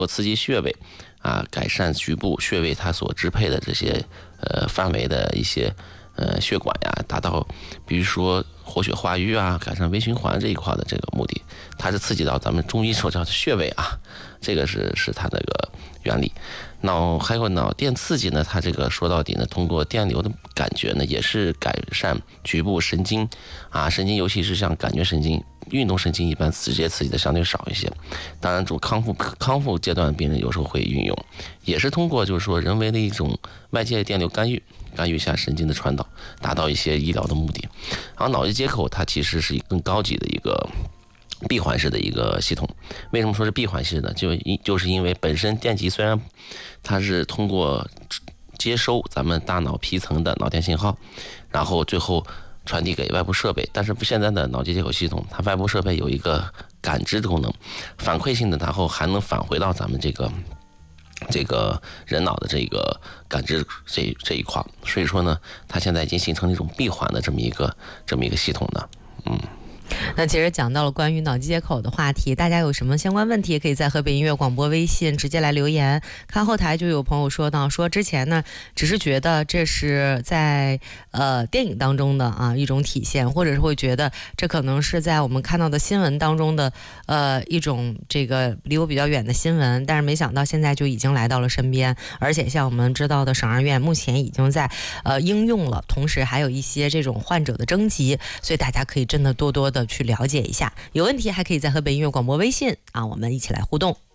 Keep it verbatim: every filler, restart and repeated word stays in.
或刺激穴位啊，改善局部穴位它所支配的这些呃范围的一些呃血管呀，达到比如说活血化瘀啊，改善微循环这一块的这个目的，它是刺激到咱们中医所叫的穴位啊，这个是是它那个原理。脑还有脑电刺激呢，它这个说到底呢，通过电流的感觉呢，也是改善局部神经啊，神经尤其是像感觉神经、运动神经一般直接刺激的相对少一些。当然，主康复康复阶段的病人有时候会运用，也是通过就是说人为的一种外界电流干预，干预一下神经的传导，达到一些医疗的目的。然后脑机接口它其实是更高级的一个闭环式的一个系统。为什么说是闭环式呢？就就是因为本身电极虽然它是通过接收咱们大脑皮层的脑电信号，然后最后传递给外部设备，但是现在的脑机接口系统，它外部设备有一个感知的功能，反馈性的，然后还能返回到咱们这个这个人脑的这个感知这这一块，所以说呢，它现在已经形成了一种闭环的这么一个这么一个系统的，嗯。 那其实讲到了关于脑机接口的话题，大家有什么相关问题，可以在河北音乐广播微信直接来留言。看后台就有朋友说到，说之前呢，只是觉得这是在呃电影当中的啊一种体现，或者是会觉得这可能是在我们看到的新闻当中的呃一种这个离我比较远的新闻，但是没想到现在就已经来到了身边，而且像我们知道的省二院目前已经在呃应用了，同时还有一些这种患者的征集，所以大家可以真的多多的去了解一下，有问题还可以在河北音乐广播微信啊，我们一起来互动。